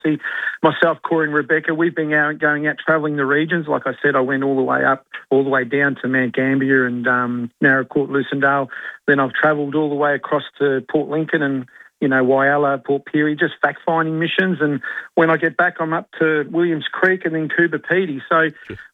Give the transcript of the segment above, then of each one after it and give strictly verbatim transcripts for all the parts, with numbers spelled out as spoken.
See, myself, Corey and Rebecca, we've been out going out travelling the regions. Like I said, I went all the way up, all the way down to Mount Gambier and um, Narracourt, Lucindale. Then I've travelled all the way across to Port Lincoln and, you know, Whyalla, Port Pirie, just fact-finding missions. And when I get back, I'm up to Williams Creek and then Coober Pedy. So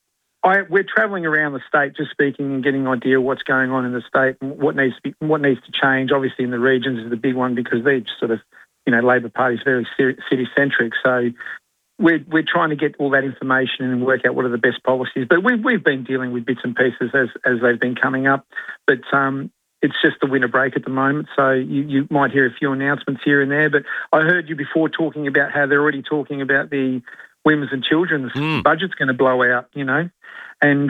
I, we're travelling around the state, just speaking and getting an idea of what's going on in the state and what needs to be, what needs to change. Obviously, in the regions is the big one because they're just sort of, you know, Labor Party's very city-centric. So we're, we're trying to get all that information and work out what are the best policies. But we've, we've been dealing with bits and pieces as, as they've been coming up. But um, it's just the winter break at the moment. So you, you might hear a few announcements here and there. But I heard you before talking about how they're already talking about the women's and children's mm. budget's going to blow out, you know. And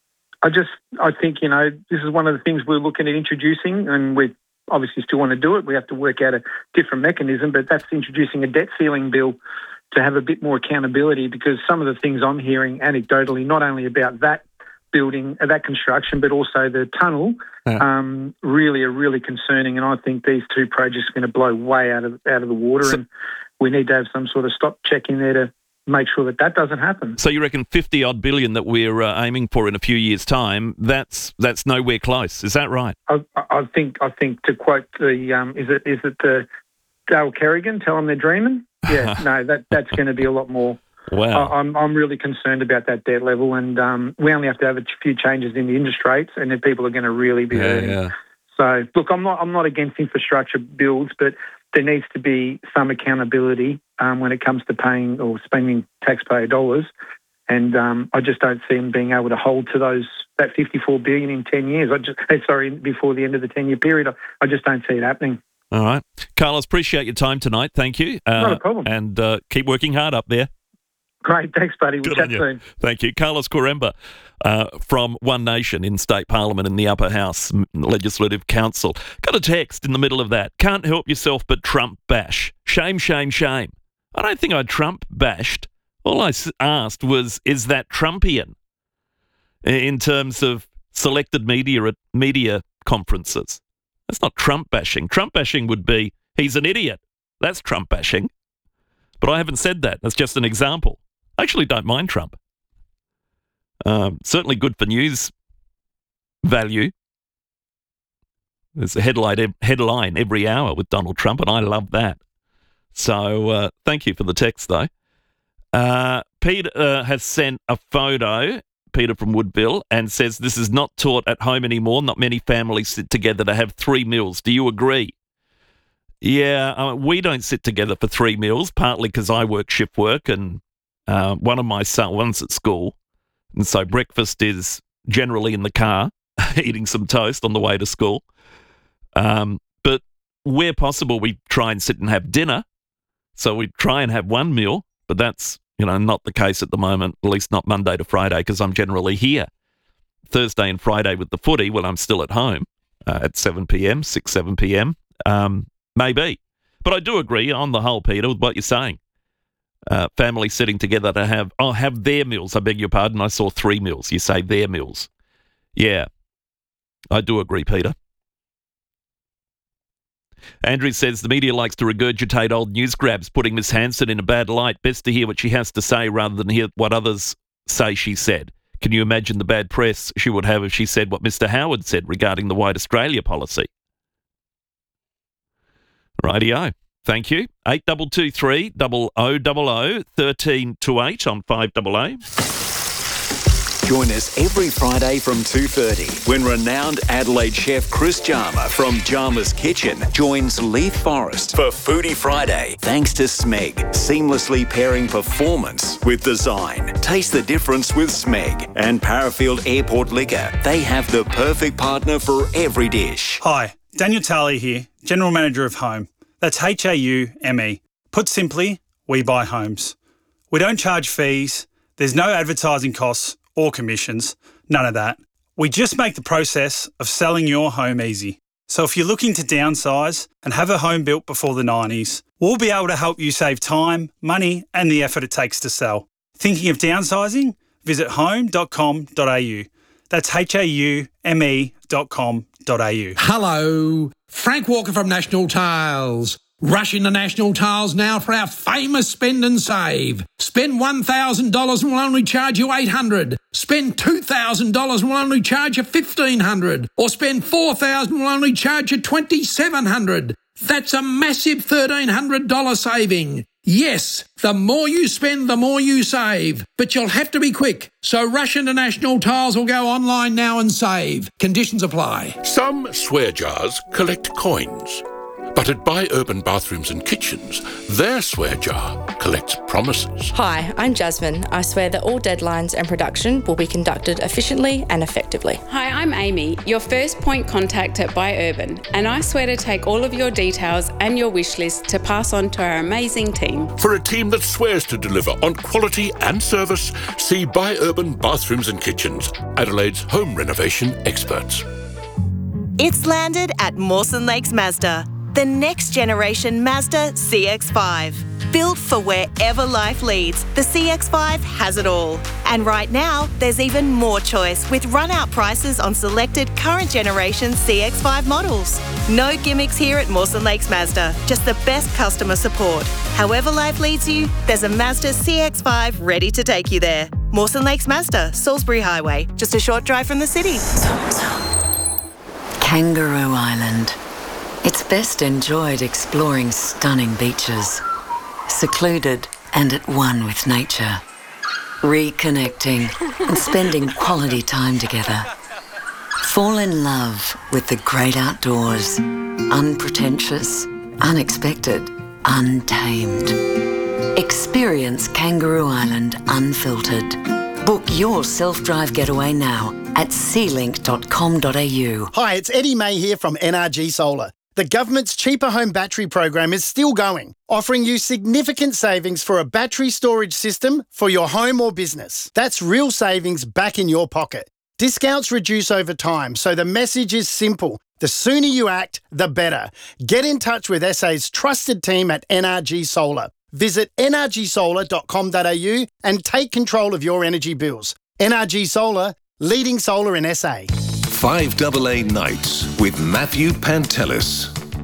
I just, I think, you know, this is one of the things we're looking at introducing, and we obviously still want to do it. We have to work out a different mechanism, but that's introducing a debt ceiling bill to have a bit more accountability, because some of the things I'm hearing anecdotally, not only about that building, uh, that construction, but also the tunnel, yeah. um, really are really concerning. And I think these two projects are going to blow way out of out of the water, so, and we need to have some sort of stop check in there to make sure that that doesn't happen. So you reckon fifty odd billion that we're uh, aiming for in a few years' time? That's that's nowhere close. Is that right? I, I think I think to quote the um, is it is it the Dale Kerrigan? Tell them they're dreaming. Yeah, no, that that's going to be a lot more. Wow, I, I'm I'm really concerned about that debt level, and um, we only have to have a few changes in the interest rates, and then people are going to really be yeah, hurting. Yeah. So look, I'm not I'm not against infrastructure builds, but there needs to be some accountability um, when it comes to paying or spending taxpayer dollars, and um, I just don't see them being able to hold to those that fifty-four billion dollars in ten years. I just sorry before the end of the ten-year period. I, I just don't see it happening. All right, Carlos, appreciate your time tonight. Thank you. Uh, Not a problem. And uh, keep working hard up there. Great, thanks, buddy. We'll Good chat on you. soon. Thank you. Carlos Coremba uh, from One Nation in State Parliament in the Upper House Legislative Council. Got a text in the middle of that. Can't help yourself but Trump bash. Shame, shame, shame. I don't think I Trump bashed. All I asked was, is that Trumpian in terms of selected media at media conferences? That's not Trump bashing. Trump bashing would be, he's an idiot. That's Trump bashing. But I haven't said that. That's just an example. I actually don't mind Trump. Um, certainly good for news value. There's a headline, headline every hour with Donald Trump, and I love that. So uh, thank you for the text, though. Uh, Peter uh, has sent a photo, Peter from Woodville, and says this is not taught at home anymore. Not many families sit together to have three meals. Do you agree? Yeah, uh, we don't sit together for three meals, partly because I work shift work and uh, one of my sons, one's at school. And so breakfast is generally in the car, eating some toast on the way to school. Um, but where possible, we try and sit and have dinner. So we try and have one meal, but that's, you know, not the case at the moment, at least not Monday to Friday, because I'm generally here. Thursday and Friday with the footy, when I'm still at home uh, at seven p.m, six, seven p.m, um, maybe. But I do agree on the whole, Peter, with what you're saying. Uh, families sitting together to have, oh, have their meals. I beg your pardon. I saw three meals. You say their meals. Yeah, I do agree, Peter. Andrew says the media likes to regurgitate old news grabs, putting Miss Hanson in a bad light. Best to hear what she has to say rather than hear what others say she said. Can you imagine the bad press she would have if she said what Mister Howard said regarding the White Australia policy? Rightio. Thank you. eight two two three, double oh double oh, one three two eight on five A A. Join us every Friday from two thirty when renowned Adelaide chef Chris Jarma from Jarma's Kitchen joins Leith Forrest for Foodie Friday. Thanks to Smeg, seamlessly pairing performance with design. Taste the difference with Smeg and Parafield Airport Liquor. They have the perfect partner for every dish. Hi, Daniel Talley here, General Manager of Home. That's H A U M E. Put simply, we buy homes. We don't charge fees. There's no advertising costs or commissions, none of that. We just make the process of selling your home easy. So if you're looking to downsize and have a home built before the nineties, we'll be able to help you save time, money and the effort it takes to sell. Thinking of downsizing? Visit home dot com dot a u. That's H A U M E dot com dot a u. Hello, Frank Walker from National Tiles. Rush into National Tiles now for our famous spend and save. Spend one thousand dollars and we'll only charge you eight hundred dollars. Spend two thousand dollars and we'll only charge you fifteen hundred dollars. Or spend four thousand dollars and we'll only charge you twenty-seven hundred dollars. That's a massive thirteen hundred dollars saving. Yes, the more you spend, the more you save. But you'll have to be quick. So rush into National Tiles or go online now and save. Conditions apply. Some swear jars collect coins. But at Buy Urban Bathrooms and Kitchens, their swear jar collects promises. Hi, I'm Jasmine. I swear that all deadlines and production will be conducted efficiently and effectively. Hi, I'm Amy, your first point contact at Buy Urban, and I swear to take all of your details and your wish list to pass on to our amazing team. For a team that swears to deliver on quality and service, see Buy Urban Bathrooms and Kitchens, Adelaide's home renovation experts. It's landed at Mawson Lakes Mazda. The next generation Mazda C X five. Built for wherever life leads, the C X five has it all. And right now, there's even more choice with run-out prices on selected current generation C X five models. No gimmicks here at Mawson Lakes Mazda, just the best customer support. However life leads you, there's a Mazda C X five ready to take you there. Mawson Lakes Mazda, Salisbury Highway, just a short drive from the city. Kangaroo Island. It's best enjoyed exploring stunning beaches, secluded and at one with nature, reconnecting and spending quality time together. Fall in love with the great outdoors, unpretentious, unexpected, untamed. Experience Kangaroo Island unfiltered. Book your self-drive getaway now at sea link dot com dot a u. Hi, it's Eddie May here from N R G Solar. The government's Cheaper Home Battery program is still going, offering you significant savings for a battery storage system for your home or business. That's real savings back in your pocket. Discounts reduce over time, so the message is simple. The sooner you act, the better. Get in touch with S A's trusted team at N R G Solar. Visit n r g solar dot com dot a u and take control of your energy bills. N R G Solar, leading solar in S A. five A A Nights with Matthew Pantelis.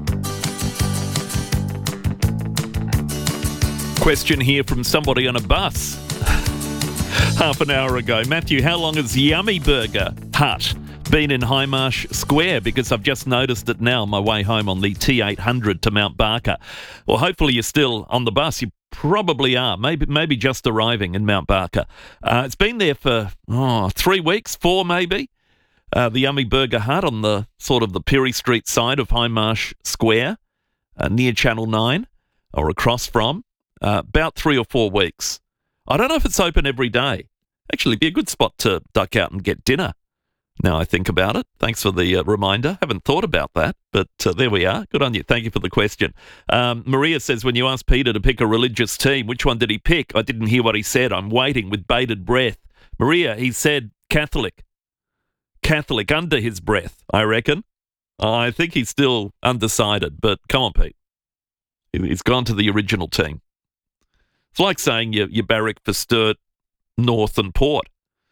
Question here from somebody on a bus half an hour ago. Matthew, how long has Yummy Burger Hut been in Hindmarsh Square? Because I've just noticed it now on my way home on the T eight hundred to Mount Barker. Well, hopefully you're still on the bus. You probably are. Maybe maybe just arriving in Mount Barker. Uh, it's been there for oh, three weeks, four maybe. Uh, the Yummy Burger Hut on the sort of the Perry Street side of Hindmarsh Square, uh, near Channel nine, or across from. Uh, about three or four weeks. I don't know if it's open every day. Actually, it'd be a good spot to duck out and get dinner. Now I think about it. Thanks for the uh, reminder. Haven't thought about that, but uh, there we are. Good on you. Thank you for the question. Um, Maria says, when you asked Peter to pick a religious team, which one did he pick? I didn't hear what he said. I'm waiting with bated breath. Maria, he said Catholic. Catholic under his breath, I reckon. I think he's still undecided, but come on, Pete. He's gone to the original team. It's like saying you, you barrack for Sturt, North and Port.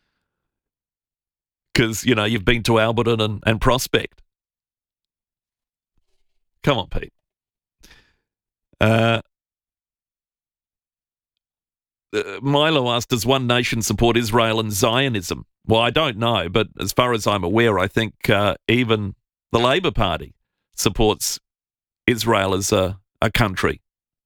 Because, you know, you've been to Alberton and, and Prospect. Come on, Pete. Uh, uh, Milo asked, does One Nation support Israel and Zionism? Well, I don't know, but as far as I'm aware, I think uh, even the Labor Party supports Israel as a, a country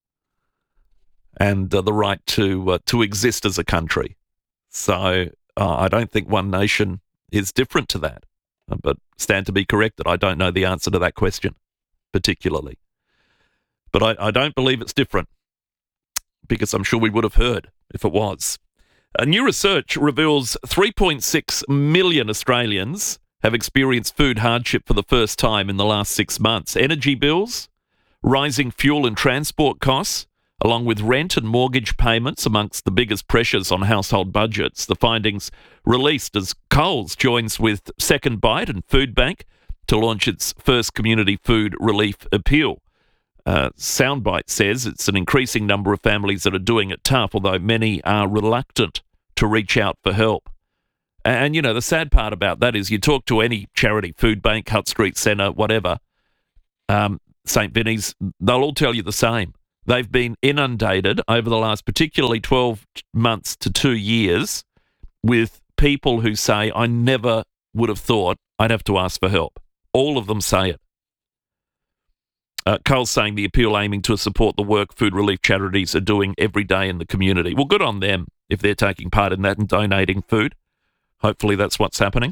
and uh, the right to uh, to exist as a country. So uh, I don't think One Nation is different to that. Uh, but stand to be corrected. I don't know the answer to that question particularly. But I, I don't believe it's different because I'm sure we would have heard if it was. A new research reveals three point six million Australians have experienced food hardship for the first time in the last six months. Energy bills, rising fuel and transport costs, along with rent and mortgage payments amongst the biggest pressures on household budgets. The findings released as Coles joins with Second Bite and Food Bank to launch its first community food relief appeal. Uh, Soundbite says it's an increasing number of families that are doing it tough, although many are reluctant to reach out for help. And, you know, the sad part about that is you talk to any charity, Food Bank, Hutt Street Centre, whatever, um, Saint Vinny's, they'll all tell you the same. They've been inundated over the last particularly twelve months to two years with people who say, I never would have thought I'd have to ask for help. All of them say it. Uh, Cole's saying the appeal aiming to support the work food relief charities are doing every day in the community. Well, good on them if they're taking part in that and donating food. Hopefully that's what's happening.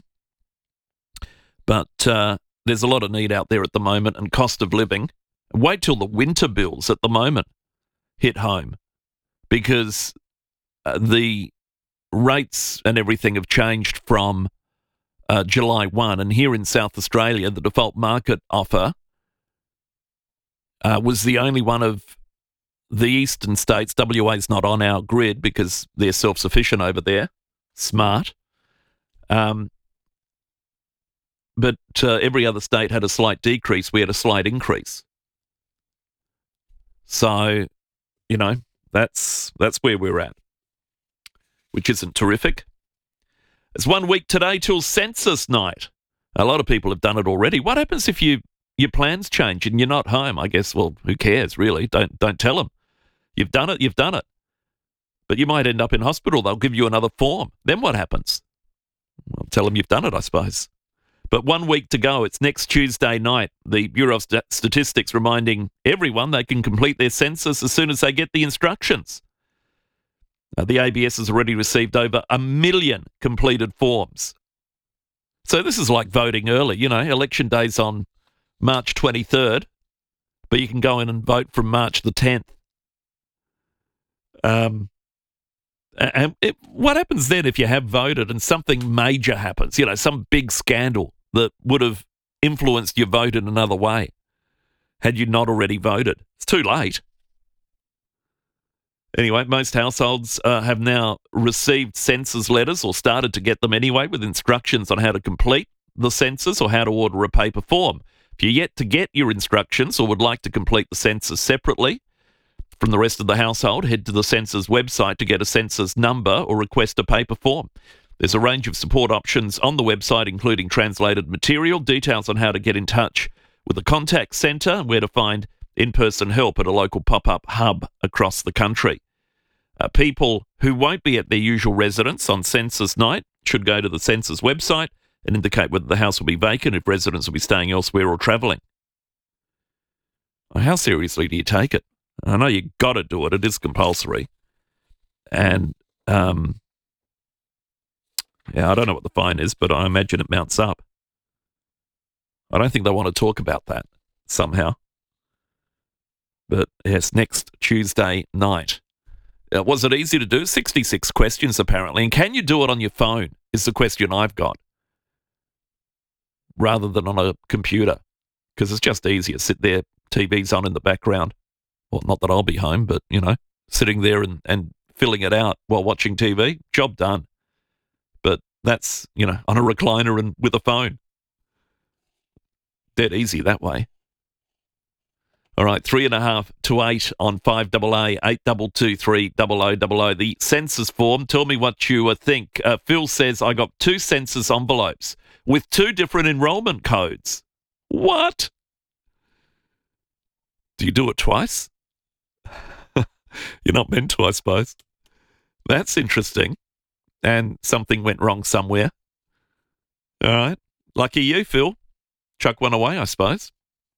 But uh, there's a lot of need out there at the moment, and cost of living. Wait till the winter bills at the moment hit home, because uh, the rates and everything have changed from uh, July first. And here in South Australia, the default market offer uh, was the only one of the eastern states. W A's not on our grid because they're self-sufficient over there. Smart. Um, but uh, every other state had a slight decrease. We had a slight increase. So, you know, that's that's where we're at, which isn't terrific. It's one week today till census night. A lot of people have done it already. What happens if you your plans change and you're not home? I guess, well, who cares, really? Don't don't tell them. You've done it, you've done it. But you might end up in hospital. They'll give you another form. Then what happens? Well, tell them you've done it, I suppose. But one week to go. It's next Tuesday night. The Bureau of St- Statistics reminding everyone they can complete their census as soon as they get the instructions. Uh, the A B S has already received over a million completed forms. So this is like voting early. You know, election day's on March twenty-third, but you can go in and vote from March the tenth. Um, and it, what happens then if you have voted and something major happens? You know, some big scandal that would have influenced your vote in another way had you not already voted. It's too late. Anyway, most households uh, have now received census letters, or started to get them anyway, with instructions on how to complete the census or how to order a paper form. If you're yet to get your instructions or would like to complete the census separately from the rest of the household, head to the census website to get a census number or request a paper form. There's a range of support options on the website, including translated material, details on how to get in touch with a contact centre, and where to find in-person help at a local pop-up hub across the country. Uh, people who won't be at their usual residence on census night should go to the census website and indicate whether the house will be vacant, if residents will be staying elsewhere or travelling. Well, how seriously do you take it? I know you've got to do it. It is compulsory. And, um, yeah, I don't know what the fine is, but I imagine it mounts up. I don't think they want to talk about that somehow. But, yes, next Tuesday night. Uh, was it easy to do? sixty-six questions, apparently. And can you do it on your phone is the question I've got, rather than on a computer, because it's just easier. Sit there, T V's on in the background. Well, not that I'll be home, but, you know, sitting there and, and filling it out while watching T V, job done. But that's, you know, on a recliner and with a phone. Dead easy that way. All right, three and a half to eight on five double A, eight double two three double O double O. The census form. Tell me what you think. Uh, Phil says, I got two census envelopes with two different enrolment codes. What? Do you do it twice? You're not meant to, I suppose. That's interesting. And something went wrong somewhere. All right. Lucky you, Phil. Chuck one away, I suppose.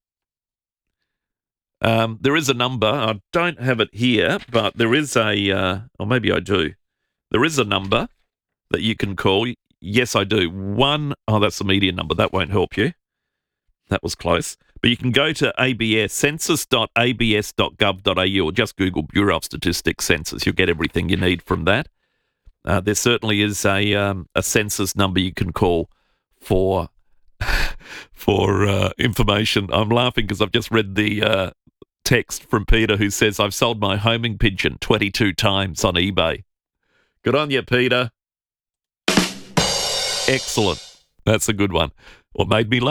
Um, there is a number. I don't have it here, but there is a, uh, or maybe I do. There is a number that you can call. Yes, I do. One, oh, that's the media number. That won't help you. That was close. But you can go to A B S, census dot a b s dot gov dot a u, or just Google Bureau of Statistics census. You'll get everything you need from that. Uh, there certainly is a um, a census number you can call for for uh, information. I'm laughing because I've just read the uh, text from Peter, who says, I've sold my homing pigeon twenty-two times on eBay. Good on you, Peter. Excellent. That's a good one. What made me laugh?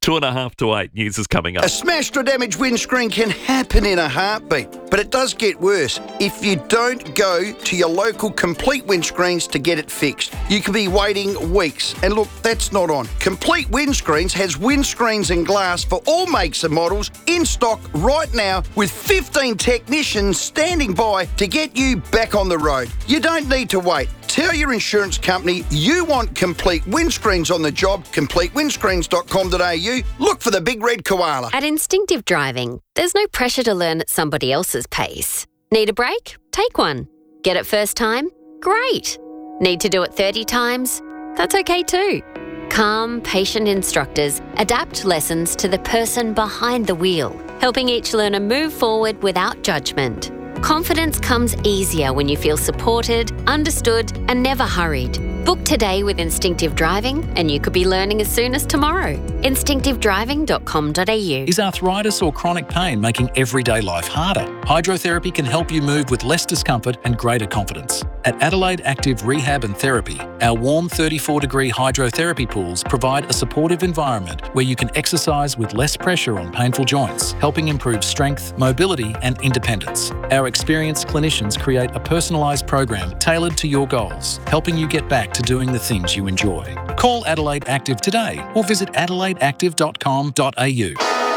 Two and a half to eight. News is coming up. A smashed or damaged windscreen can happen in a heartbeat, but it does get worse if you don't go to your local Complete Windscreens to get it fixed. You could be waiting weeks, and look, that's not on. Complete Windscreens has windscreens and glass for all makes and models in stock right now, with fifteen technicians standing by to get you back on the road. You don't need to wait. Tell your insurance company you want Complete Windscreens on the job. complete windscreens dot com dot a u. Look for the big red koala. At Instinctive Driving, there's no pressure to learn at somebody else's pace. Need a break? Take one. Get it first time? Great. Need to do it thirty times? That's okay too. Calm, patient instructors adapt lessons to the person behind the wheel, helping each learner move forward without judgment. Confidence comes easier when you feel supported, understood, and never hurried. Book today with Instinctive Driving, and you could be learning as soon as tomorrow. instinctive driving dot com dot a u. Is arthritis or chronic pain making everyday life harder? Hydrotherapy can help you move with less discomfort and greater confidence. At Adelaide Active Rehab and Therapy, our warm thirty-four degree hydrotherapy pools provide a supportive environment where you can exercise with less pressure on painful joints, helping improve strength, mobility, and independence. Our experienced clinicians create a personalised program tailored to your goals, helping you get back to doing the things you enjoy. Call Adelaide Active today or visit adelaide active dot com dot a u.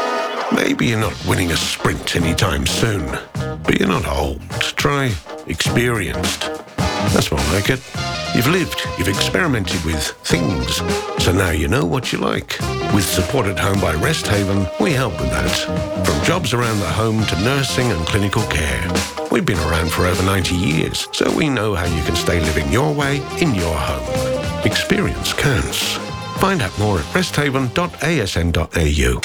Maybe you're not winning a sprint anytime soon, but you're not old. Try experienced. That's more like it. You've lived, you've experimented with things, so now you know what you like. With support at home by Rest Haven, we help with that. From jobs around the home to nursing and clinical care. We've been around for over ninety years, so we know how you can stay living your way in your home. Experience counts. Find out more at rest haven dot a s n dot a u.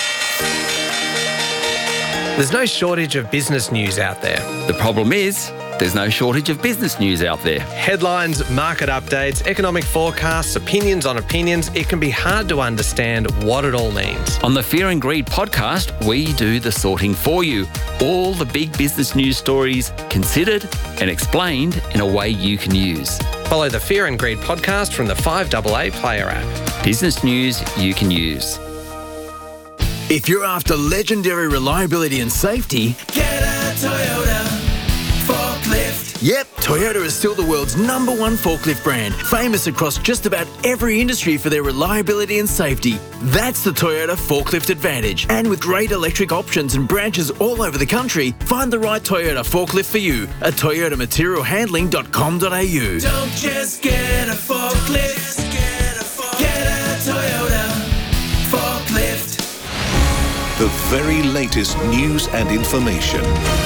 There's no shortage of business news out there. The problem is, there's no shortage of business news out there. Headlines, market updates, economic forecasts, opinions on opinions. It can be hard to understand what it all means. On the Fear and Greed podcast, we do the sorting for you. All the big business news stories considered and explained in a way you can use. Follow the Fear and Greed podcast from the five A A Player app. Business news you can use. If you're after legendary reliability and safety, get a Toyota forklift. Yep, Toyota is still the world's number one forklift brand, famous across just about every industry for their reliability and safety. That's the Toyota Forklift Advantage. And with great electric options and branches all over the country, find the right Toyota forklift for you at toyota material handling dot com dot a u. Don't just get a forklift, get a, forklift. Get a Toyota forklift. The very latest news and information.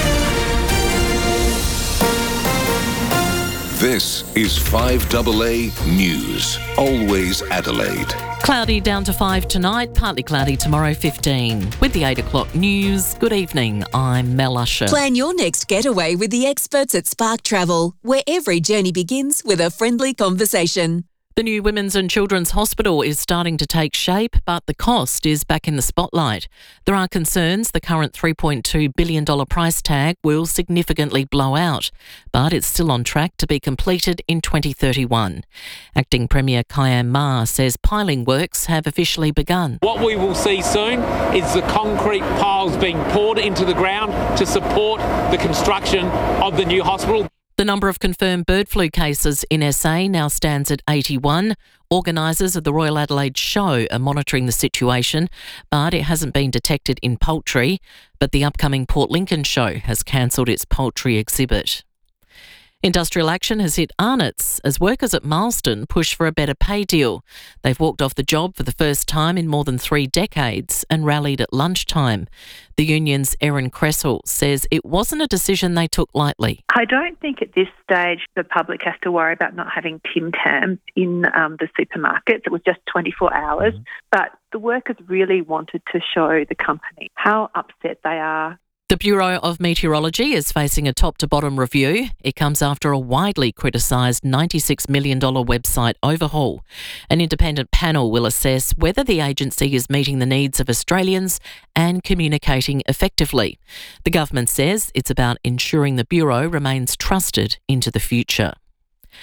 This is five A A News. Always Adelaide. Cloudy down to five tonight, partly cloudy tomorrow fifteen. With the eight o'clock news, good evening, I'm Mel Usher. Plan your next getaway with the experts at Spark Travel, where every journey begins with a friendly conversation. The new Women's and Children's Hospital is starting to take shape, but the cost is back in the spotlight. There are concerns the current three point two billion dollars price tag will significantly blow out, but it's still on track to be completed in twenty thirty-one. Acting Premier Kyan Ma says piling works have officially begun. What we will see soon is the concrete piles being poured into the ground to support the construction of the new hospital. The number of confirmed bird flu cases in S A now stands at eighty-one. Organisers of the Royal Adelaide Show are monitoring the situation, but it hasn't been detected in poultry. But the upcoming Port Lincoln show has cancelled its poultry exhibit. Industrial action has hit Arnott's as workers at Marsden push for a better pay deal. They've walked off the job for the first time in more than three decades and rallied at lunchtime. The union's Erin Cresswell says it wasn't a decision they took lightly. I don't think at this stage the public has to worry about not having Tim Tams in um, the supermarkets. It was just twenty-four hours. Mm-hmm. But the workers really wanted to show the company how upset they are. The Bureau of Meteorology is facing a top-to-bottom review. It comes after a widely criticised ninety-six million dollars website overhaul. An independent panel will assess whether the agency is meeting the needs of Australians and communicating effectively. The government says it's about ensuring the Bureau remains trusted into the future.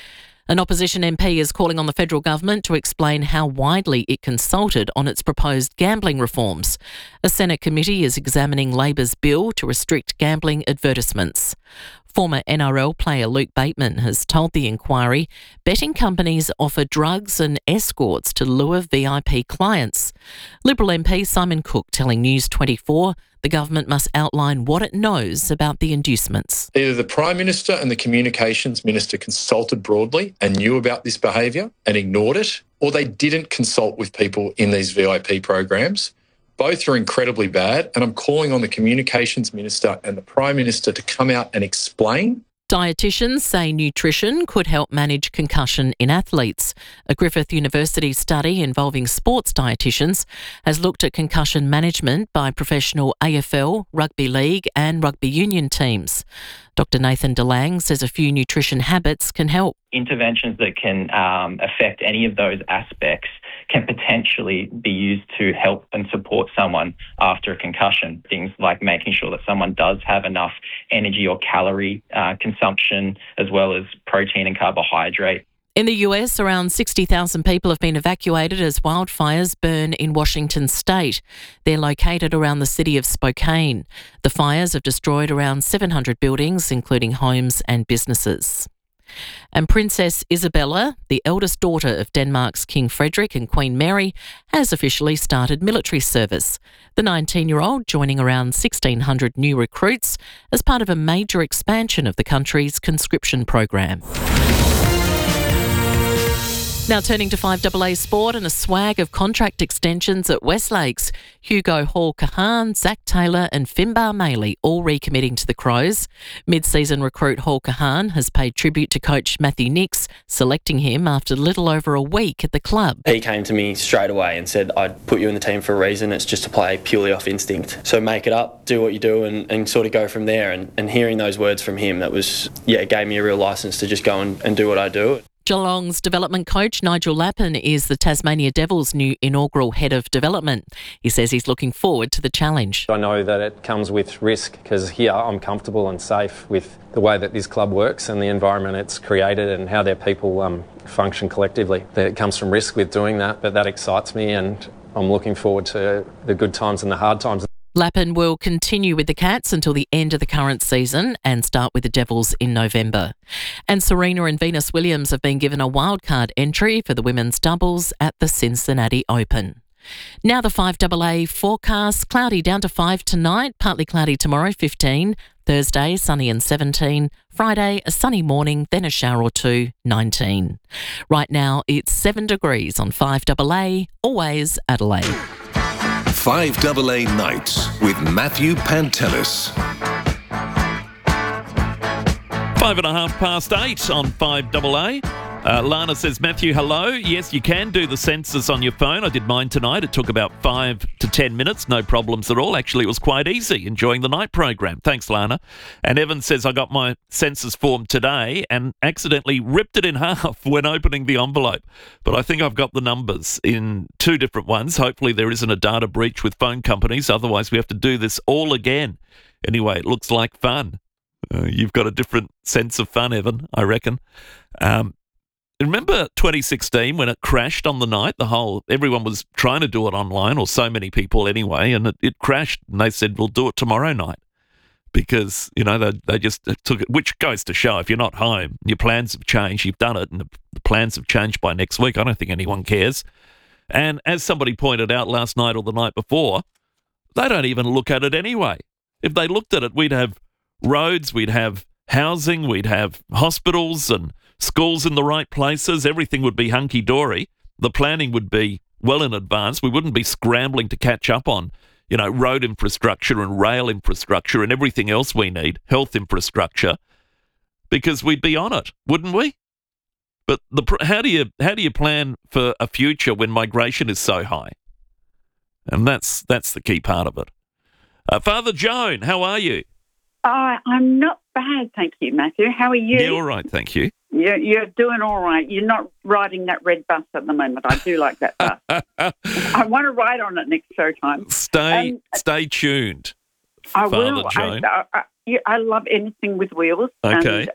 An opposition M P is calling on the federal government to explain how widely it consulted on its proposed gambling reforms. A Senate committee is examining Labor's bill to restrict gambling advertisements. Former N R L player Luke Bateman has told the inquiry betting companies offer drugs and escorts to lure V I P clients. Liberal M P Simon Cook telling News twenty-four the government must outline what it knows about the inducements. Either the Prime Minister and the Communications Minister consulted broadly and knew about this behaviour and ignored it, or they didn't consult with people in these V I P programs. Both are incredibly bad, and I'm calling on the Communications Minister and the Prime Minister to come out and explain. Dietitians say nutrition could help manage concussion in athletes. A Griffith University study involving sports dietitians has looked at concussion management by professional A F L, rugby league and rugby union teams. Doctor Nathan DeLang says a few nutrition habits can help. Interventions that can um, affect any of those aspects can potentially be used to help and support someone after a concussion. Things like making sure that someone does have enough energy or calorie uh, consumption, as well as protein and carbohydrate. In the U S, around sixty thousand people have been evacuated as wildfires burn in Washington state. They're located around the city of Spokane. The fires have destroyed around seven hundred buildings, including homes and businesses. And Princess Isabella, the eldest daughter of Denmark's King Frederick and Queen Mary, has officially started military service. The nineteen-year-old joining around sixteen hundred new recruits as part of a major expansion of the country's conscription program. Now turning to five A A Sport and a swag of contract extensions at Westlakes. Hugo Hall-Kahan, Zach Taylor and Finbar Maley all recommitting to the Crows. Mid-season recruit Hall-Kahan has paid tribute to coach Matthew Nix, selecting him after little over a week at the club. He came to me straight away and said, I'd put you in the team for a reason. It's just to play purely off instinct. So make it up, do what you do and, and sort of go from there. And, and hearing those words from him, that was, yeah, it gave me a real licence to just go and, and do what I do. Geelong's development coach Nigel Lappin is the Tasmania Devils' new inaugural head of development. He says he's looking forward to the challenge. I know that it comes with risk because here I'm comfortable and safe with the way that this club works and the environment it's created and how their people um, function collectively. It comes from risk with doing that, but that excites me and I'm looking forward to the good times and the hard times. Lappin will continue with the Cats until the end of the current season and start with the Devils in November. And Serena and Venus Williams have been given a wildcard entry for the women's doubles at the Cincinnati Open. Now the five A A forecast. Cloudy down to five tonight, partly cloudy tomorrow, fifteen. Thursday, sunny and seventeen. Friday, a sunny morning, then a shower or two, nineteen. Right now, it's seven degrees on five A A, always Adelaide. five A A Nights with Matthew Pantelis. Five and a half past eight on five A A. Uh, Lana says, Matthew, hello. Yes, you can do the census on your phone. I did mine tonight. It took about five to ten minutes. No problems at all. Actually, it was quite easy. Enjoying the night program. Thanks, Lana. And Evan says, I got my census form today and accidentally ripped it in half when opening the envelope. But I think I've got the numbers in two different ones. Hopefully there isn't a data breach with phone companies. Otherwise, we have to do this all again. Anyway, it looks like fun. Uh, you've got a different sense of fun, Evan, I reckon. Um, Remember twenty sixteen when it crashed on the night? The whole everyone was trying to do it online, or so many people anyway, and it, it crashed. And they said, "We'll do it tomorrow night," because you know they they just took it. Which goes to show, if you're not home, your plans have changed. You've done it, and the, the plans have changed by next week. I don't think anyone cares. And as somebody pointed out last night or the night before, they don't even look at it anyway. If they looked at it, we'd have roads, we'd have housing, we'd have hospitals and schools in the right places. Everything would be hunky-dory. The planning would be well in advance. We wouldn't be scrambling to catch up on, you know, road infrastructure and rail infrastructure and everything else we need, health infrastructure, because we'd be on it, wouldn't we? But the how do you how do you plan for a future when migration is so high? And that's that's the key part of it. Uh, Father Joan, how are you? Uh, I'm not bad, thank you, Matthew. How are you? Yeah, all right, thank you. You're, you're doing all right. You're not riding that red bus at the moment. I do like that bus. I want to ride on it next show time. Stay um, stay tuned, I Father will. Joan. I, I, I, I love anything with wheels. Okay. And, um,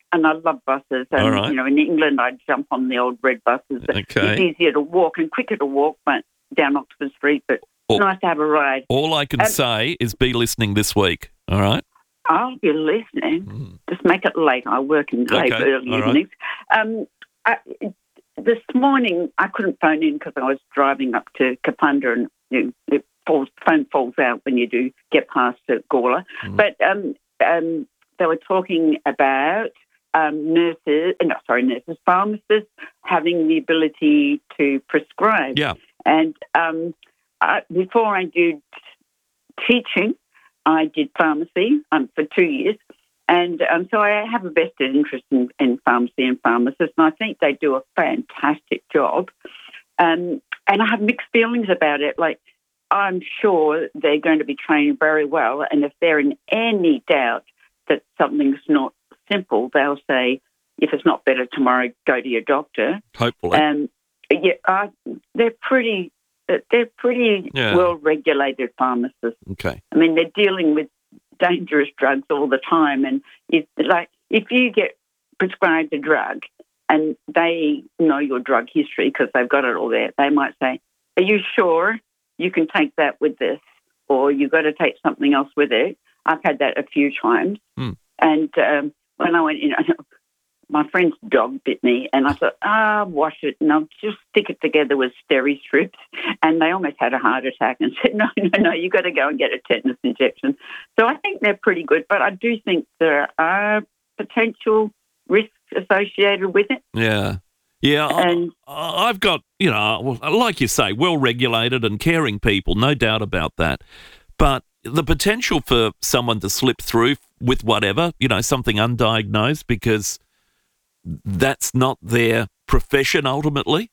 and I love buses. And, All right. you know, in England, I'd jump on the old red buses. Okay. It's easier to walk and quicker to walk but down Oxford Street, but All- it's nice to have a ride. All I can Um, say is be listening this week. All right. I'll be listening. Just make it late. I work in late Okay, early all right. evenings. Um, I, this morning, I couldn't phone in because I was driving up to Kapunda, and you know, the falls, phone falls out when you do get past the Gawler. Mm. But um, um, they were talking about um, nurses, no, sorry, nurses, pharmacists having the ability to prescribe. Yeah. And um, I, before I did teaching, I did pharmacy um, for two years. And um, so I have a vested interest in, in pharmacy and pharmacists, and I think they do a fantastic job. Um, and I have mixed feelings about it. Like, I'm sure they're going to be trained very well, and if they're in any doubt that something's not simple, they'll say, if it's not better tomorrow, go to your doctor. Hopefully. Um, yeah, I, they're pretty, they're pretty Yeah. well-regulated pharmacists. Okay. I mean, they're dealing with dangerous drugs all the time, and if, like if you get prescribed a drug and they know your drug history because they've got it all there, they might say, "Are you sure you can take that with this, or you've got to take something else with it?" I've had that a few times, Hmm. and um, when I went in, my friend's dog bit me, and I thought, ah, wash it, and I'll just stick it together with steri strips. And they almost had a heart attack and said, no, no, no, you've got to go and get a tetanus injection. So I think they're pretty good, but I do think there are potential risks associated with it. Yeah. Yeah, And- I, I've got, you know, like you say, well-regulated and caring people, no doubt about that. But the potential for someone to slip through with whatever, you know, something undiagnosed because that's not their profession ultimately.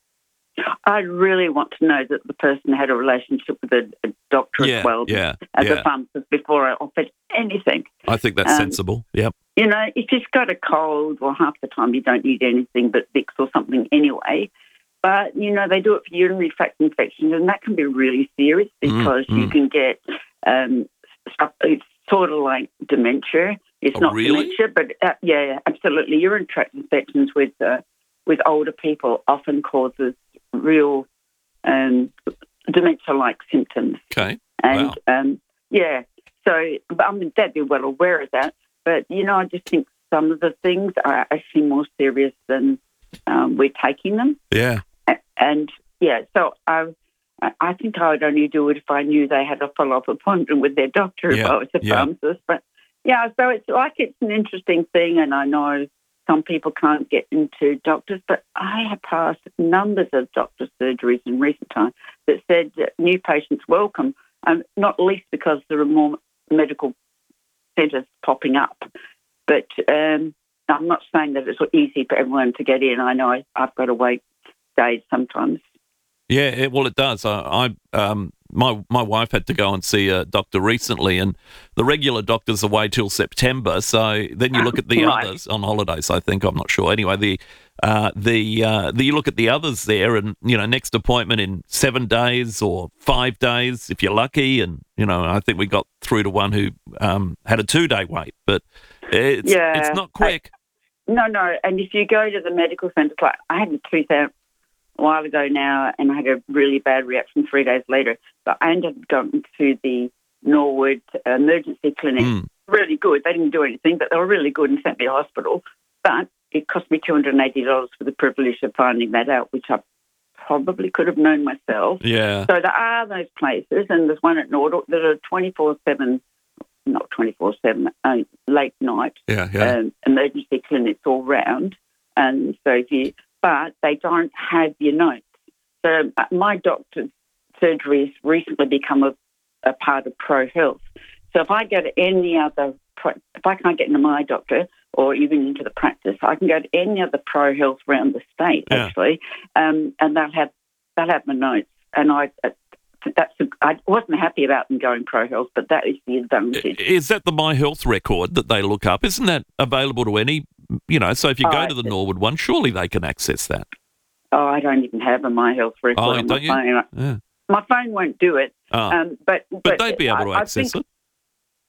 I really want to know that the person had a relationship with a, a doctor Yeah, as well yeah, as yeah. a pharmacist before I offered anything. I think that's Um, sensible. Yep. You know, if you've got a cold, well, half the time you don't need anything but Vicks or something anyway. But, you know, they do it for urinary tract infections, and that can be really serious because Mm, you mm. can get um, stuff, it's sort of like dementia. It's Oh, not really? dementia, but uh, yeah, yeah, absolutely. Urinary tract infections with uh, with older people often causes real um, dementia-like symptoms. Okay. And, Wow. um, yeah, so but, I mean, they'd be well aware of that. But, you know, I just think some of the things are actually more serious than um, we're taking them. Yeah. A- And, yeah, so I I think I would only do it if I knew they had a follow-up appointment with their doctor if Yeah, I was a yeah. pharmacist. But, yeah, so it's like it's an interesting thing, and I know some people can't get into doctors, but I have passed numbers of doctor surgeries in recent time that said that new patients welcome, um, not least because there are more medical centres popping up. But um, I'm not saying that it's easy for everyone to get in. I know I, I've got to wait days sometimes. Yeah, it, well, it does. I, I um, my my wife had to go and see a doctor recently, and the regular doctor's away till September. So then you look at the Right. others on holidays. I think I'm not sure. Anyway, the uh, the uh, the you look at the others there, and you know, next appointment in seven days or five days if you're lucky. And you know, I think we got through to one who um, had a two day wait, but it's Yeah. it's not quick. No, no. And if you go to the medical centre, like I had a tooth out a while ago now, and I had a really bad reaction three days later. But I ended up going to the Norwood Emergency Clinic. Mm. Really good. They didn't do anything, but they were really good and sent me to hospital. But it cost me two hundred eighty dollars for the privilege of finding that out, which I probably could have known myself. Yeah. So there are those places, and there's one at Norwood that are twenty-four seven, not twenty-four seven, uh, late night Yeah, yeah. um, emergency clinics all round. And so if you, but they don't have your notes. So uh, my doctor's surgery has recently become a, a part of Pro Health. So if I go to any other, pro- if I can't get into my doctor or even into the practice, I can go to any other Pro Health around the state, Yeah. actually, um, and they'll have they'll have my notes. And I, uh, that's a, I wasn't happy about them going Pro Health, but that is the advantage. Is that the My Health record that they look up? Isn't that available to any, you know, so if you go Oh, to the Norwood one, surely they can access that. Oh, I don't even have a My Health record Oh, on don't my you? phone. Yeah. My phone won't do it. Oh. Um, but, But they'd be able I- to I access think- it. But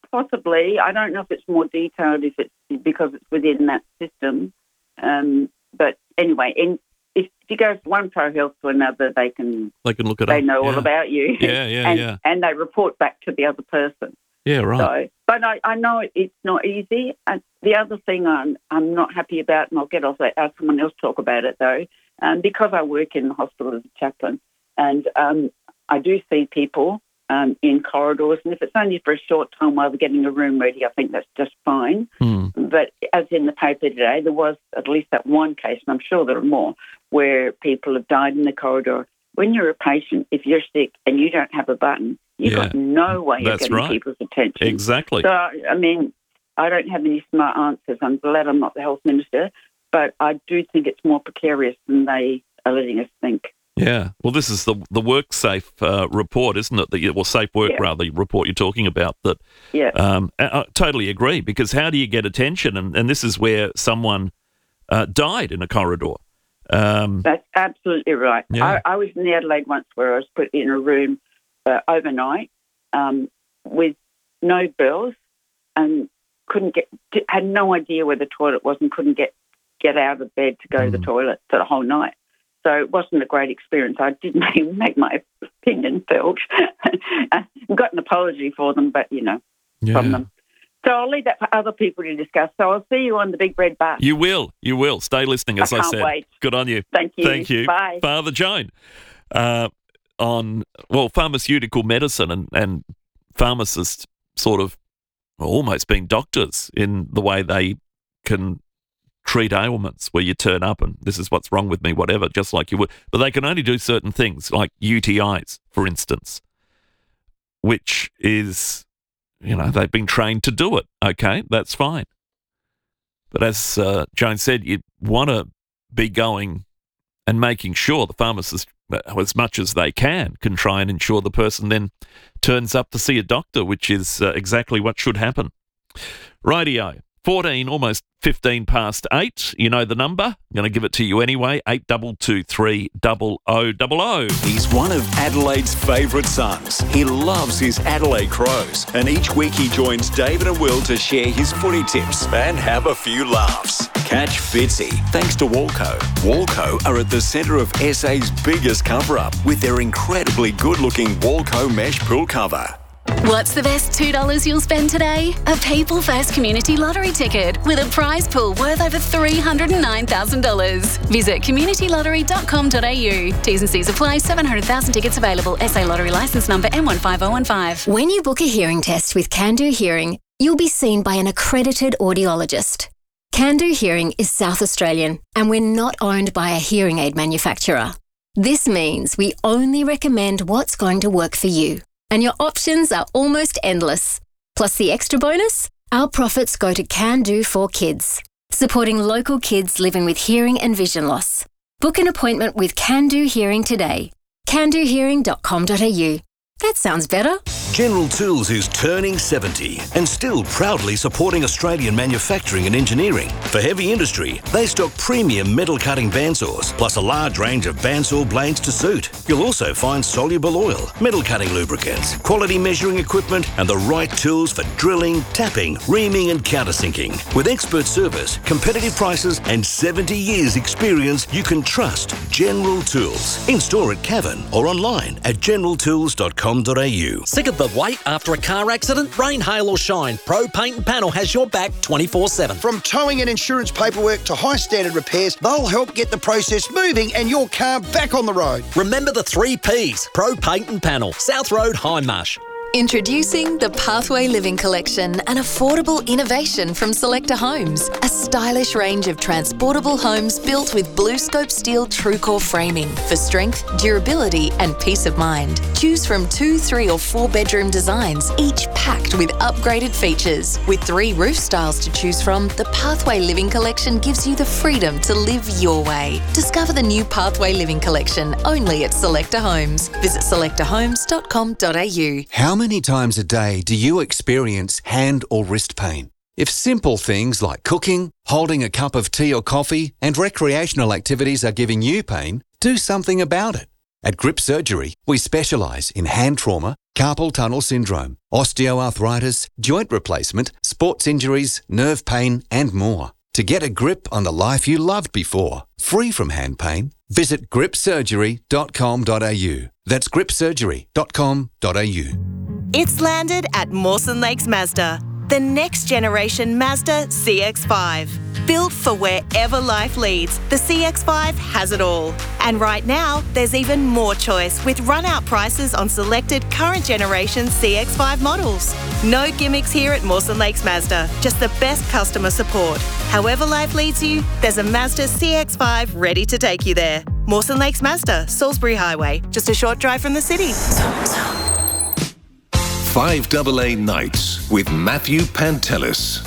possibly. I don't know if it's more detailed, if it's because it's within that system. Um, but anyway, in, if you go from one Pro Health to another, they can they can look it they up. know yeah. all about you. Yeah, yeah, and, yeah. And they report back to the other person. Yeah, right. So, but I, I know it's not easy. And the other thing I'm I'm not happy about, and I'll get off that, have someone else talk about it though, um, because I work in the hospital as a chaplain, and um, I do see people um, in corridors, and if it's only for a short time while they're getting a room ready, I think that's just fine. Hmm. But as in the paper today, there was at least that one case, and I'm sure there are more, where people have died in the corridor. When you're a patient, if you're sick and you don't have a button, you've Yeah. got no way That's of getting right. people's attention. Exactly. So, I mean, I don't have any smart answers. I'm glad I'm not the health minister, but I do think it's more precarious than they are letting us think. Yeah. Well, this is the the WorkSafe uh, report, isn't it? The, well, Safe Work, Yeah. rather, report you're talking about. That. Yeah. Um, I, I totally agree, because how do you get attention? And, and this is where someone uh, died in a corridor. Um, That's absolutely right. Yeah. I, I was in Adelaide once where I was put in a room uh, overnight um, with no bells and couldn't get, had no idea where the toilet was and couldn't get, get out of bed to go to the toilet for the whole night. So it wasn't a great experience. I did make, make my opinion felt. I got an apology for them, but, you know, Yeah. from them. So I'll leave that for other people to discuss. So I'll see you on the Big Red Bus. You will. You will. Stay listening, as I I, can't said. wait. Good on you. Thank you. Thank you. Bye. Father Joan, uh, on, well, pharmaceutical medicine and, and pharmacists sort of almost being doctors in the way they can treat ailments, where you turn up and this is what's wrong with me, whatever, just like you would. But they can only do certain things, like U T Is, for instance, which is... You know, they've been trained to do it. Okay, that's fine. But as uh, Joan said, you want to be going and making sure the pharmacist, as much as they can, can try and ensure the person then turns up to see a doctor, which is uh, exactly what should happen. Rightio. fourteen, almost fifteen past eight. You know the number. I'm going to give it to you anyway. eight two two three, double oh double oh. He's one of Adelaide's favourite sons. He loves his Adelaide Crows, and each week he joins David and Will to share his footy tips and have a few laughs. Catch Fitzy thanks to Walco. Walco are at the centre of S A's biggest cover-up with their incredibly good-looking Walco mesh pool cover. What's the best two dollars you'll spend today? A People First Community Lottery ticket with a prize pool worth over three hundred nine thousand dollars. Visit community lottery dot com dot a u. T's and C's apply. seven hundred thousand tickets available. S A Lottery licence number M one five oh one five. When you book a hearing test with Can Do Hearing, you'll be seen by an accredited audiologist. Can Do Hearing is South Australian, and we're not owned by a hearing aid manufacturer. This means we only recommend what's going to work for you. And your options are almost endless. Plus the extra bonus, our profits go to Can Do for Kids, supporting local kids living with hearing and vision loss. Book an appointment with Can Do Hearing today. can do hearing dot com dot a u. That sounds better. General Tools is turning seventy and still proudly supporting Australian manufacturing and engineering. For heavy industry, they stock premium metal cutting bandsaws, plus a large range of bandsaw blades to suit. You'll also find soluble oil, metal cutting lubricants, quality measuring equipment, and the right tools for drilling, tapping, reaming, and countersinking. With expert service, competitive prices, and seventy years experience, you can trust General Tools. In store at Cavan or online at general tools dot com dot a u. Sick of the wait after a car accident? Rain, hail or shine, Pro Paint and Panel has your back twenty-four seven. From towing and insurance paperwork to high standard repairs, they'll help get the process moving and your car back on the road. Remember the three P's. Pro Paint and Panel, South Road, Hindmarsh. Introducing the Pathway Living Collection, an affordable innovation from Selector Homes. A stylish range of transportable homes built with BlueScope steel TrueCore framing for strength, durability and peace of mind. Choose from two, three or four bedroom designs, each packed with upgraded features. With three roof styles to choose from, the Pathway Living Collection gives you the freedom to live your way. Discover the new Pathway Living Collection only at Selector Homes. Visit selector homes dot com dot a u. How many times a day do you experience hand or wrist pain? If simple things like cooking, holding a cup of tea or coffee, and recreational activities are giving you pain, do something about it. At Grip Surgery, we specialise in hand trauma, carpal tunnel syndrome, osteoarthritis, joint replacement, sports injuries, nerve pain and more. To get a grip on the life you loved before, free from hand pain, visit grip surgery dot com dot a u. That's grip surgery dot com dot a u. It's landed at Mawson Lakes Mazda, the next generation Mazda C X five. Built for wherever life leads, the C X five has it all. And right now, there's even more choice with run-out prices on selected current generation C X five models. No gimmicks here at Mawson Lakes Mazda, just the best customer support. However life leads you, there's a Mazda C X five ready to take you there. Mawson Lakes Mazda, Salisbury Highway, just a short drive from the city. five double A Nights with Matthew Pantelis.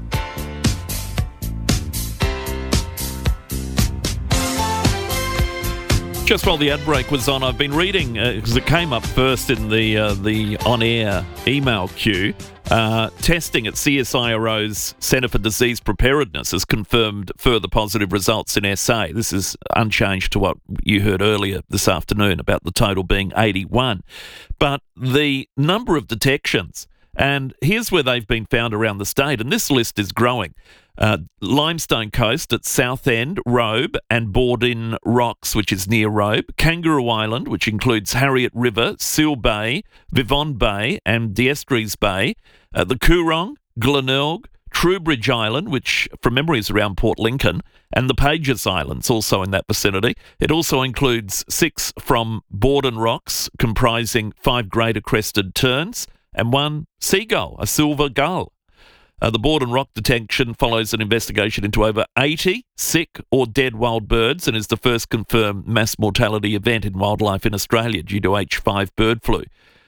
Just while the ad break was on, I've been reading, because uh, it came up first in the uh, the on-air email queue, uh, testing at C S I R O's Centre for Disease Preparedness has confirmed further positive results in S A. This is unchanged to what you heard earlier this afternoon about the total being eighty-one. But the number of detections, and here's where they've been found around the state, and this list is growing. Uh, Limestone Coast at Southend, Robe and Bordin Rocks, which is near Robe, Kangaroo Island, which includes Harriet River, Seal Bay, Vivon Bay and D'Estrées Bay, uh, the Coorong, Glenelg, Trowbridge Island, which from memory is around Port Lincoln, and the Pages Islands, also in that vicinity. It also includes six from Bordin Rocks, comprising five greater crested terns and one seagull, a silver gull. Uh, the Bordin Rock detection follows an investigation into over eighty sick or dead wild birds and is the first confirmed mass mortality event in wildlife in Australia due to H five bird flu.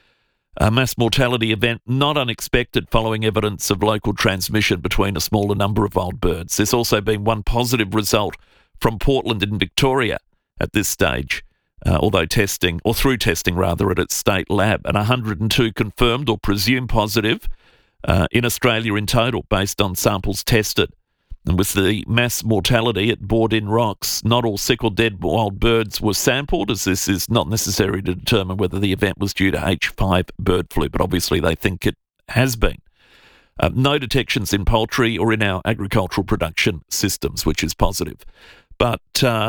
A mass mortality event not unexpected following evidence of local transmission between a smaller number of wild birds. There's also been one positive result from Portland in Victoria at this stage, uh, although testing, or through testing rather, at its state lab, and one hundred two confirmed or presumed positive Uh, in Australia in total, based on samples tested. And with the mass mortality at Bordin Rocks, not all sick or dead wild birds were sampled, as this is not necessary to determine whether the event was due to H five bird flu, but obviously they think it has been. Uh, no detections in poultry or in our agricultural production systems, which is positive. But uh,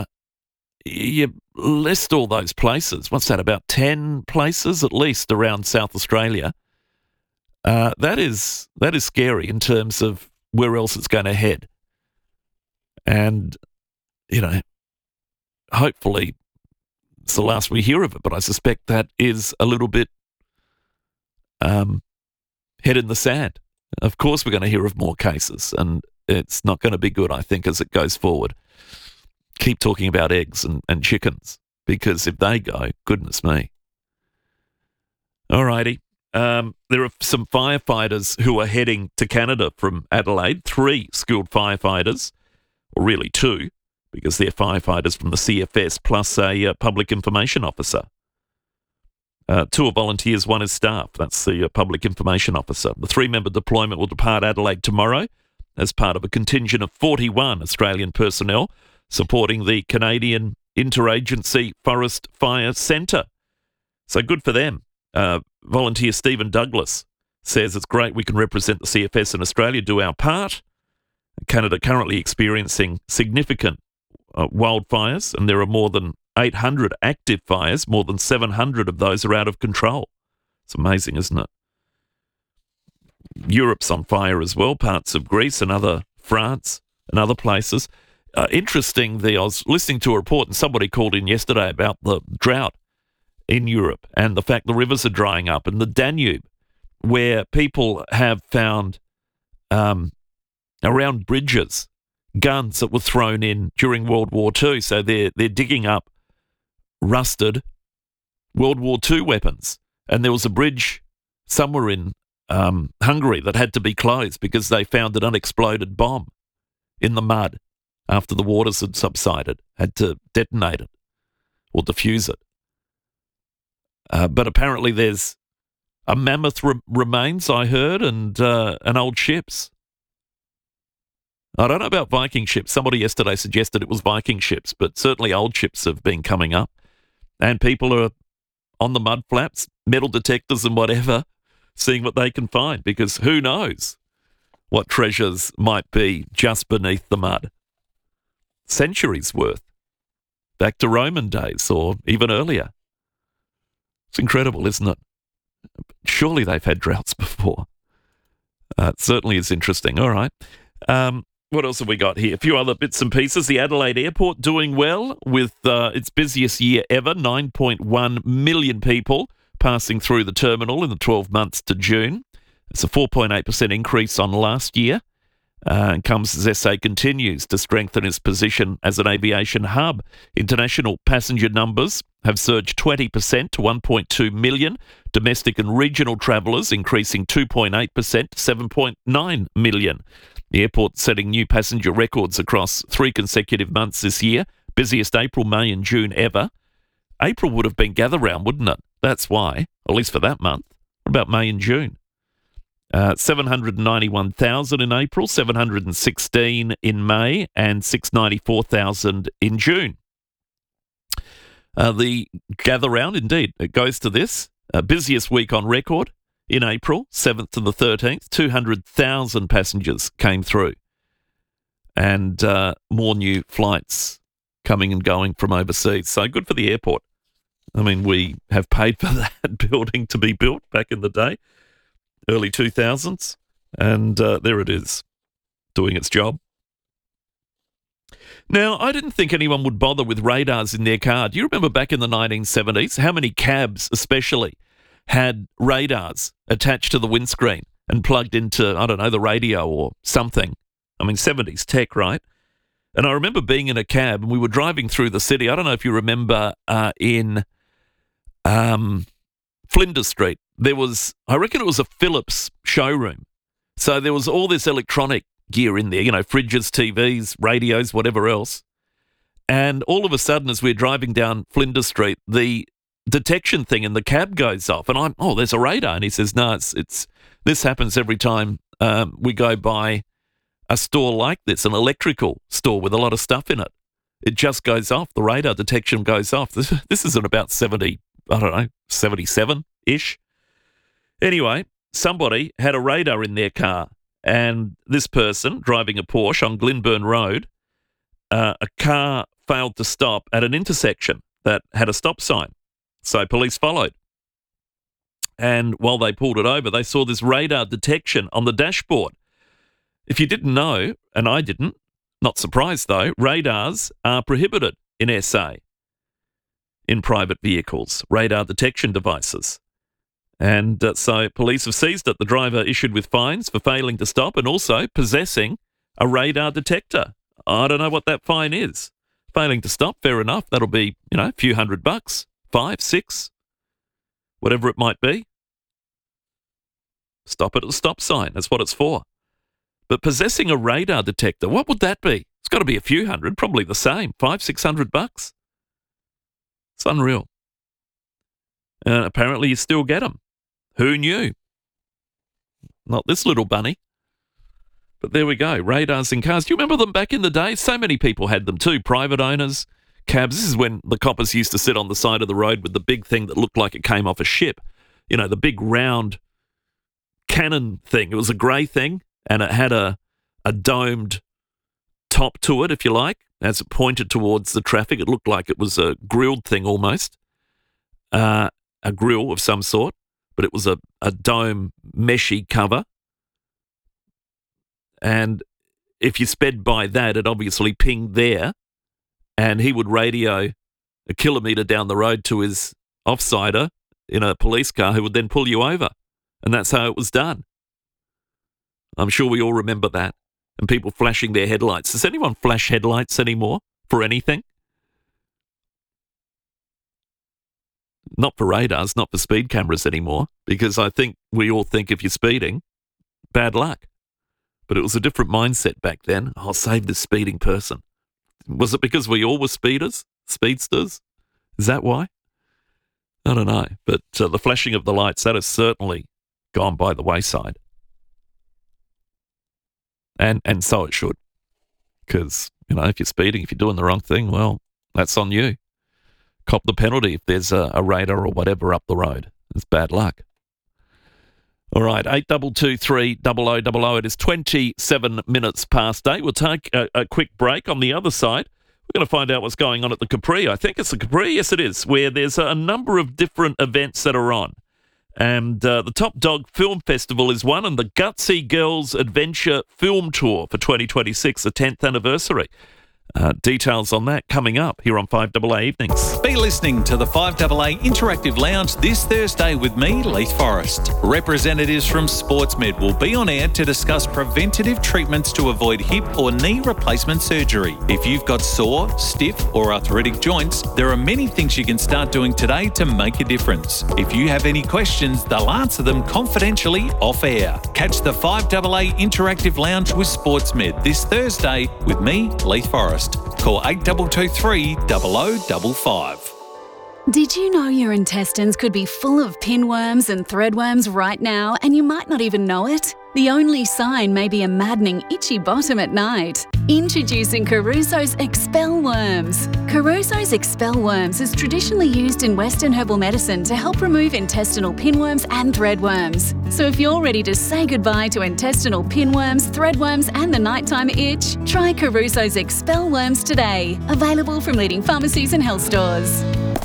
you list all those places. What's that, about ten places at least around South Australia? Uh, that is that is scary in terms of where else it's going to head. And, you know, hopefully it's the last we hear of it, but I suspect that is a little bit um, head in the sand. Of course we're going to hear of more cases, and it's not going to be good, I think, as it goes forward. Keep talking about eggs and, and chickens, because if they go, goodness me. All righty. Um, there are some firefighters who are heading to Canada from Adelaide, three skilled firefighters, or really two, because they're firefighters from the C F S, plus a uh, public information officer. Uh, two are volunteers, one is staff. That's the uh, public information officer. The three-member deployment will depart Adelaide tomorrow as part of a contingent of forty-one Australian personnel supporting the Canadian Interagency Forest Fire Centre. So good for them. Uh, volunteer Stephen Douglas says it's great we can represent the C F S in Australia, do our part. Canada currently experiencing significant uh, wildfires, and there are more than eight hundred active fires. More than seven hundred of those are out of control. It's amazing, isn't it? Europe's on fire as well, parts of Greece and other France and other places. Uh, interesting, the, I was listening to a report and somebody called in yesterday about the drought in Europe and the fact the rivers are drying up, and the Danube, where people have found um, around bridges guns that were thrown in during World War Two. So they're, they're digging up rusted World War Two weapons. And there was a bridge somewhere in um, Hungary that had to be closed because they found an unexploded bomb in the mud after the waters had subsided, had to detonate it or defuse it. Uh, but apparently there's a mammoth re- remains, I heard, and uh, and old ships. I don't know about Viking ships. Somebody yesterday suggested it was Viking ships, but certainly old ships have been coming up. And people are on the mud flaps, metal detectors and whatever, seeing what they can find, because who knows what treasures might be just beneath the mud. Centuries worth. Back to Roman days or even earlier. It's incredible, isn't it? Surely they've had droughts before. Uh, it certainly is interesting. All right. Um, what else have we got here? A few other bits and pieces. The Adelaide Airport doing well with uh, its busiest year ever, nine point one million people passing through the terminal in the twelve months to June. It's a four point eight percent increase on last year. Uh, and comes as S A continues to strengthen its position as an aviation hub. International passenger numbers have surged twenty percent to one point two million. Domestic and regional travellers increasing two point eight percent to seven point nine million. The airport setting new passenger records across three consecutive months this year. Busiest April, May and June ever. April would have been gather round, wouldn't it? That's why, at least for that month. What about May and June? Uh, seven hundred ninety-one thousand in April, seven hundred sixteen in May, and six hundred ninety-four thousand in June. Uh, the gather round, indeed, it goes to this. Uh, busiest week on record in April, seventh to the thirteenth, two hundred thousand passengers came through. And uh, more new flights coming and going from overseas. So good for the airport. I mean, we have paid for that building to be built back in the day. Early two thousands, and uh, there it is, doing its job. Now, I didn't think anyone would bother with radars in their car. Do you remember back in the nineteen seventies, how many cabs especially had radars attached to the windscreen and plugged into, I don't know, the radio or something? I mean, seventies tech, right? And I remember being in a cab, and we were driving through the city. I don't know if you remember uh, in um, Flinders Street. There was, I reckon it was a Philips showroom. So there was all this electronic gear in there, you know, fridges, T Vs, radios, whatever else. And all of a sudden, as we're driving down Flinders Street, the detection thing in the cab goes off. And I'm, oh, there's a radar. And he says, no, it's, it's this happens every time um, we go by a store like this, an electrical store with a lot of stuff in it. It just goes off. The radar detection goes off. This, this is at about seventy, I don't know, seventy-seven-ish. Anyway, somebody had a radar in their car, and this person driving a Porsche on Glenburn Road, uh, a car failed to stop at an intersection that had a stop sign. So police followed. And while they pulled it over, they saw this radar detection on the dashboard. If you didn't know, and I didn't, not surprised though, radars are prohibited in S A in private vehicles, radar detection devices. And uh, so police have seized it. The driver issued with fines for failing to stop and also possessing a radar detector. I don't know what that fine is. Failing to stop, fair enough. That'll be, you know, a few hundred bucks, five, six, whatever it might be. Stop at a stop sign. That's what it's for. But possessing a radar detector, what would that be? It's got to be a few hundred, probably the same, five, six hundred bucks. It's unreal. And apparently you still get them. Who knew? Not this little bunny. But there we go, radars in cars. Do you remember them back in the day? So many people had them too, private owners, cabs. This is when the coppers used to sit on the side of the road with the big thing that looked like it came off a ship. You know, the big round cannon thing. It was a grey thing, and it had a, a domed top to it, if you like, as it pointed towards the traffic. It looked like it was a grilled thing almost, uh, a grill of some sort. But it was a, a dome meshy cover. And if you sped by that, it obviously pinged there, and he would radio a kilometre down the road to his offsider in a police car who would then pull you over. And that's how it was done. I'm sure we all remember that. And people flashing their headlights. Does anyone flash headlights anymore for anything? Not for radars, not for speed cameras anymore, because I think we all think if you're speeding, bad luck. But it was a different mindset back then. I'll save this speeding person. Was it because we all were speeders, speedsters? Is that why? I don't know. But uh, the flashing of the lights, that has certainly gone by the wayside. And and so it should. Because, you know, if you're speeding, if you're doing the wrong thing, well, that's on you. cop the penalty if there's a, a radar or whatever up the road. It's bad luck. All right, eight two two three, double oh double oh. It is twenty-seven minutes past eight. We'll take a, a quick break. On the other side, we're going to find out what's going on at the Capri. I think it's the Capri. Yes, it is, where there's a number of different events that are on. And uh, the Top Dog Film Festival is one, and the Gutsy Girls Adventure Film Tour for twenty twenty-six, the tenth anniversary. Uh, details on that coming up here on five A A Evenings. Be listening to the five A A Interactive Lounge this Thursday with me, Leith Forrest. Representatives from SportsMed will be on air to discuss preventative treatments to avoid hip or knee replacement surgery. If you've got sore, stiff or arthritic joints, there are many things you can start doing today to make a difference. If you have any questions, they'll answer them confidentially off air. Catch the five A A Interactive Lounge with SportsMed this Thursday with me, Leith Forrest. Call eight two two three, double oh double five. Did you know your intestines could be full of pinworms and threadworms right now and you might not even know it? The only sign may be a maddening itchy bottom at night. Introducing Caruso's Expel Worms. Caruso's Expel Worms is traditionally used in Western herbal medicine to help remove intestinal pinworms and threadworms. So if you're ready to say goodbye to intestinal pinworms, threadworms and the nighttime itch, try Caruso's Expel Worms today. Available from leading pharmacies and health stores.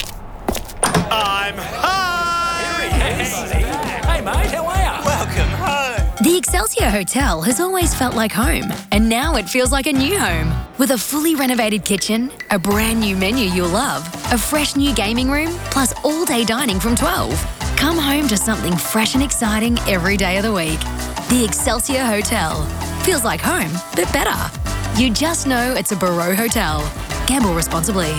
I'm home! Here he is. Hey, mate, how are you? Welcome home. The Excelsior Hotel has always felt like home, and now it feels like a new home. With a fully renovated kitchen, a brand new menu you'll love, a fresh new gaming room, plus all-day dining from twelve. Come home to something fresh and exciting every day of the week. The Excelsior Hotel. Feels like home, but better. You just know it's a Barreau Hotel. Gamble responsibly.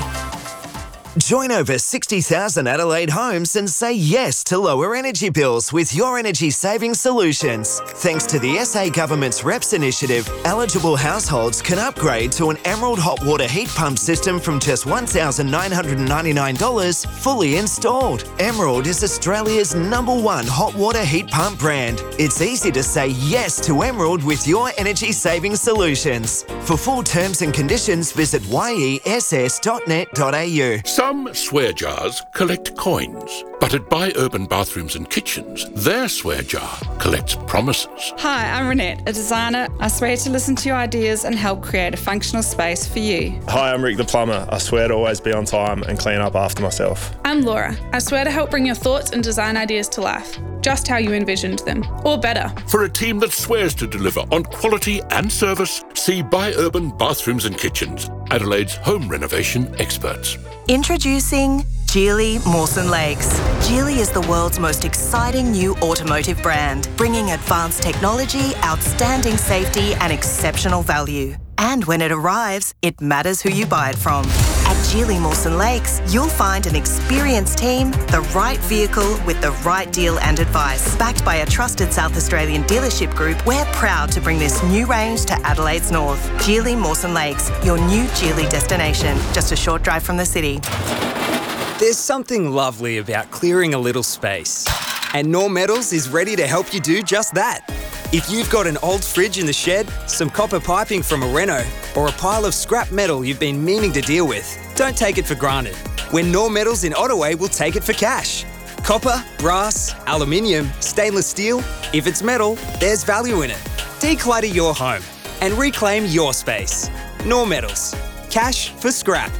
Join over sixty thousand Adelaide homes and say yes to lower energy bills with Your Energy Saving Solutions. Thanks to the S A Government's R E P S initiative, eligible households can upgrade to an Emerald hot water heat pump system from just one thousand nine hundred ninety-nine dollars fully installed. Emerald is Australia's number one hot water heat pump brand. It's easy to say yes to Emerald with Your Energy Saving Solutions. For full terms and conditions, visit y e s s dot net dot a u. Some swear jars collect coins, but at Buy Urban Bathrooms and Kitchens, their swear jar collects promises. Hi, I'm Renette, a designer. I swear to listen to your ideas and help create a functional space for you. Hi, I'm Rick the plumber. I swear to always be on time and clean up after myself. I'm Laura. I swear to help bring your thoughts and design ideas to life, just how you envisioned them, or better. For a team that swears to deliver on quality and service, see Buy Urban Bathrooms and Kitchens, Adelaide's home renovation experts. Introducing Geely Mawson Lakes. Geely is the world's most exciting new automotive brand, bringing advanced technology, outstanding safety and exceptional value. And when it arrives, it matters who you buy it from. At Geely Mawson Lakes, you'll find an experienced team, the right vehicle with the right deal and advice. Backed by a trusted South Australian dealership group, we're proud to bring this new range to Adelaide's north. Geely Mawson Lakes, your new Geely destination, just a short drive from the city. There's something lovely about clearing a little space. And Norm Metals is ready to help you do just that. If you've got an old fridge in the shed, some copper piping from a reno, or a pile of scrap metal you've been meaning to deal with, don't take it for granted. When Norm Metals in Ottaway will take it for cash. Copper, brass, aluminium, stainless steel, if it's metal, there's value in it. Declutter your home and reclaim your space. Norm Metals. Cash for scrap.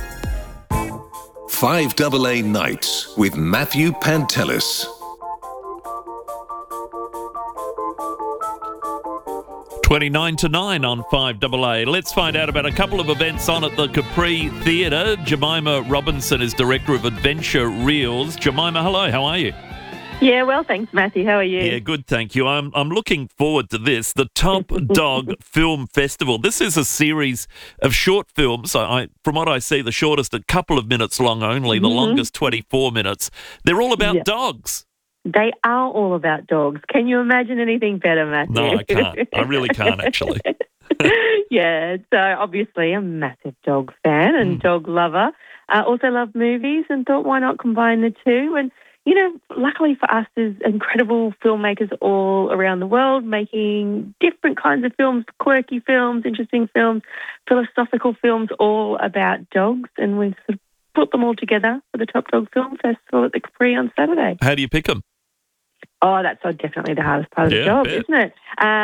five A A Nights with Matthew Pantelis. twenty-nine to nine on five A A. Let's find out about a couple of events on at the Capri Theatre. Jemima Robinson is Director of Adventure Reels. Jemima, hello, how are you? Yeah, well, thanks, Matthew. How are you? Yeah, good, thank you. I'm I'm looking forward to this, the Top Dog Film Festival. This is a series of short films. I, I from what I see, the shortest a couple of minutes long only, the mm-hmm. longest twenty-four minutes. They're all about yeah. dogs. They are all about dogs. Can you imagine anything better, Matthew? No, I can't. I really can't, actually. Yeah, so obviously I'm a massive dog fan and mm. dog lover. I also love movies and thought, why not combine the two? And, you know, luckily for us, there's incredible filmmakers all around the world making different kinds of films, quirky films, interesting films, philosophical films, all about dogs. And we've sort of put them all together for the Top Dog Film Festival at the Capri on Saturday. How do you pick them? Oh, that's so definitely the hardest part of Yeah, the job, I bet. isn't it?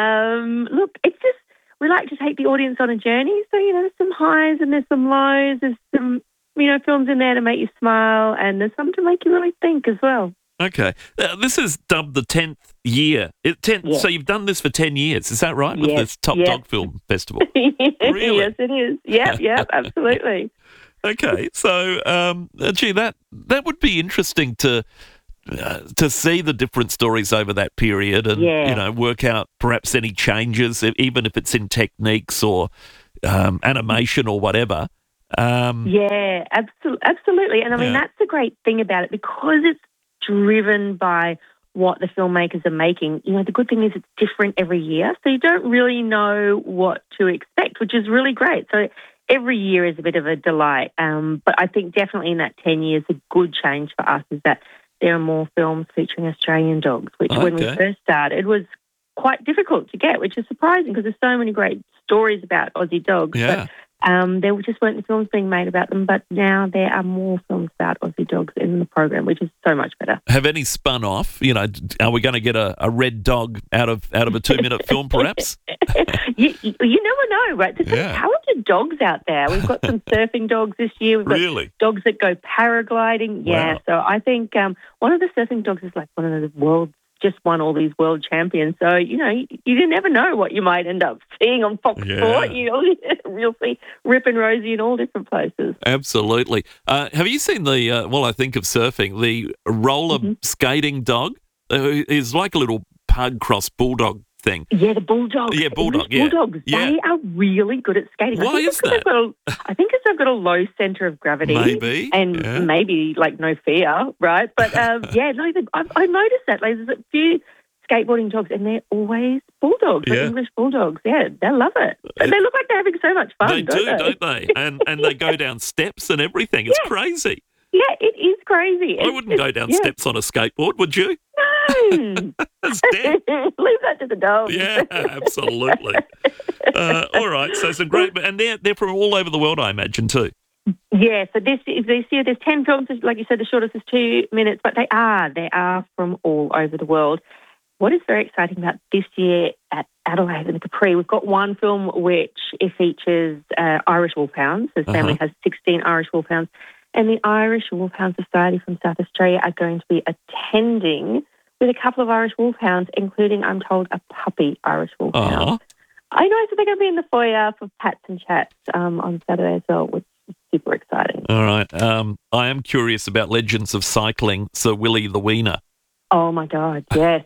Um, look, it's just, we like to take the audience on a journey. So, you know, there's some highs and there's some lows. There's some, you know, films in there to make you smile, and there's some to make you really think as well. Okay. Uh, this is dubbed the tenth year. It, tenth, Yeah. So you've done this for ten years, is that right, with Yes, this Top yes. Dog Film Festival? Really? Yes, it is. Yeah, yeah, absolutely. Okay, so um, uh, gee, that that would be interesting to uh, to see the different stories over that period, and Yeah. you know, work out perhaps any changes, e- even if it's in techniques or um, animation or whatever. Um, Yeah, absolutely, absolutely. And I mean, Yeah. that's the great thing about it, because it's driven by what the filmmakers are making. You know, the good thing is it's different every year, so you don't really know what to expect, which is really great. So every year is a bit of a delight. Um, but I think definitely in that ten years, a good change for us is that there are more films featuring Australian dogs, which when we Okay. first started was quite difficult to get, which is surprising because there's so many great stories about Aussie dogs. Yeah. But um, there just weren't films being made about them, but now there are more films about Aussie dogs in the program, which is so much better. Have any spun off? You know, d- are we going to get a, a red dog out of out of a two minute film, perhaps? you, you you never know, right? There's Yeah. some talented dogs out there. We've got some surfing dogs this year. We've got Really? dogs that go paragliding. Yeah, Wow. so I think um, one of the surfing dogs is like one of the world's, just won all these world champions. So, you know, you, you never know what you might end up seeing on Fox Yeah. Sport. You know, you'll see Rip and Rosie in all different places. Absolutely. Uh, have you seen the? Uh, well, I think of surfing, the roller Mm-hmm. skating dog. Uh, is like a little pug cross bulldog thing. Yeah, the bulldogs. Yeah, bulldog, English yeah. Bulldogs. Yeah. They are really good at skating. I Why think is it's 'cause they've got a- I think it's they've got a low centre of gravity. Maybe, And yeah. maybe, like, no fear, right? But, um, yeah, no, they- I've, I noticed that. Like, there's a few skateboarding dogs, and they're always bulldogs, like Yeah. English bulldogs. Yeah, they love it. But they look like they're having so much fun, They don't do, they? don't they? And and they go down steps and everything. It's crazy. Yeah, it is crazy. I It's- wouldn't go it's- down yeah. steps on a skateboard, would you? No. That's dead. Leave that to the dogs. Yeah, absolutely. Uh, all right, so some great, and they're they're from all over the world, I imagine too. Yeah, so this this year there's ten films, like you said, the shortest is two minutes, but they are, they are from all over the world. What is very exciting about this year at Adelaide and the Capri, we've got one film which it features uh, Irish Wolfhounds. This family Uh-huh. has sixteen Irish Wolfhounds, and the Irish Wolfhound Society from South Australia are going to be attending with a couple of Irish Wolfhounds, including, I'm told, a puppy Irish Wolfhound. Aw. I know, so they're going to be in the foyer for Pats and Chats um, on Saturday as well, which is super exciting. All right. Um, I am curious about Legends of Cycling, Sir Willie the Wiener. Oh, my God, yes.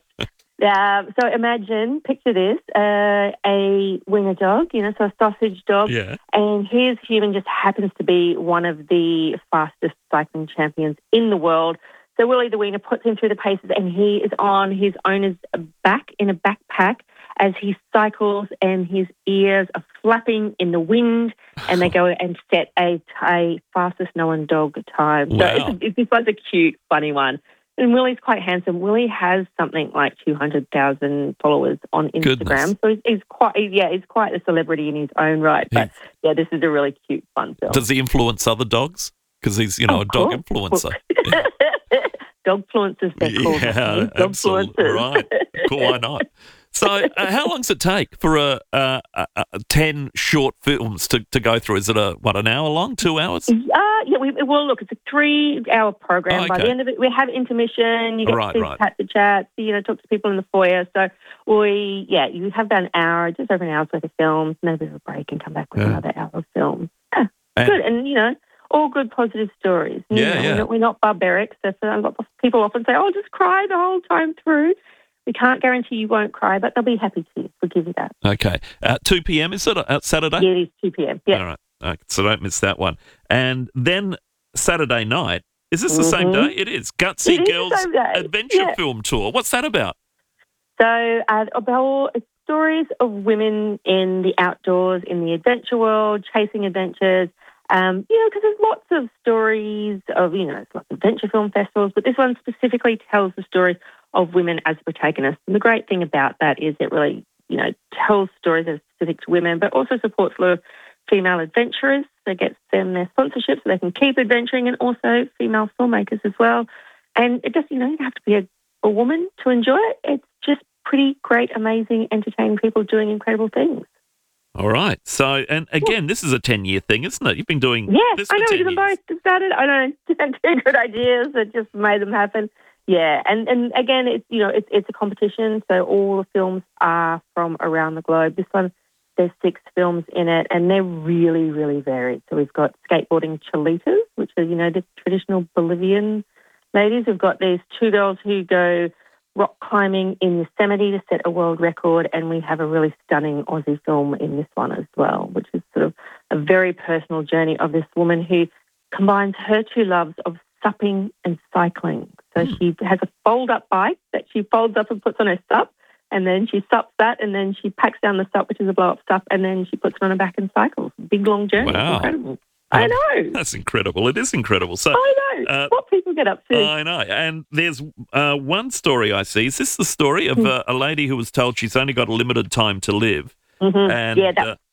uh, so imagine, picture this, uh, a wiener dog, you know, so a sausage dog, Yeah. and his human just happens to be one of the fastest cycling champions in the world. So Willie the Wiener puts him through the paces, and he is on his owner's back in a backpack as he cycles, and his ears are flapping in the wind, and they go and set a, a fastest known dog time. So Wow. it's, it's, it's like a cute, funny one. And Willie's quite handsome. Willie has something like two hundred thousand followers on Instagram. Goodness. So he's, he's quite, yeah, he's quite a celebrity in his own right. But yeah, this is a really cute, fun film. Does he influence other dogs? Because he's, you know, Of a dog course. influencer. Dog influencers, they're called. Yeah, Dog absolutely. influencers. Right. Cool, why not? So uh, how long does it take for a, a, a, a ten short films to, to go through? Is it a, what, an hour long, two hours? Uh, yeah, we, well, look, it's a three-hour program. Oh, By okay. the end of it, we have intermission. You get Right, to see right. chat to chat, you know, talk to people in the foyer. So we, yeah, you have about an hour, just over an hour's worth of films, and then a bit of a break and come back with Yeah. another hour of film. Yeah, And- good. And, you know, all good, positive stories. You Yeah, know, yeah. We're not, we're not barbaric. So for, a lot of people often say, oh, just cry the whole time through. We can't guarantee you won't cry, but they'll be happy to. We'll give you that. Okay. Uh, two p.m. is it uh, Saturday? Yeah, it is two p.m. Yeah. All right. Okay, so don't miss that one. And then Saturday night, is this the same Mhm. day? It is. Gutsy It is the Girls same day. Adventure Yeah. Film Tour. What's that about? So uh, about it's stories of women in the outdoors, in the adventure world, chasing adventures. Um, you know, because there's lots of stories of, you know, it's lots of adventure film festivals, but this one specifically tells the story of women as protagonists. And the great thing about that is it really, you know, tells stories that are specific to women, but also supports a lot of female adventurers. so it gets them their sponsorship so they can keep adventuring, and also female filmmakers as well. And it does, you know, you don't have to be a, a woman to enjoy it. It's just pretty great, amazing, entertaining people doing incredible things. All right. So, and again, this is a ten-year thing, isn't it? You've been doing Yeah, this I for know, ten because years. both started, I don't know, two good ideas that just made them happen. Yeah, and, and again, it's, you know, it's, it's a competition, so all the films are from around the globe. This one, there's six films in it, and they're really, really varied. So we've got skateboarding cholitas, which are, you know, the traditional Bolivian ladies. We've got these two girls who go rock climbing in Yosemite to set a world record, and we have a really stunning Aussie film in this one as well, which is sort of a very personal journey of this woman who combines her two loves of supping and cycling. So mm. she has a fold-up bike that she folds up and puts on her sup, and then she sups that, and then she packs down the sup, which is a blow-up sup, and then she puts it on her back and cycles. Big, long journey. Wow. It's incredible. I know. That's incredible. It is incredible. So I know. Uh, what people get up to. I know. And there's uh, one story I see. Is this the story of Mm. uh, a lady who was told she's only got a limited time to live? Mm-hmm. And yeah, that, uh,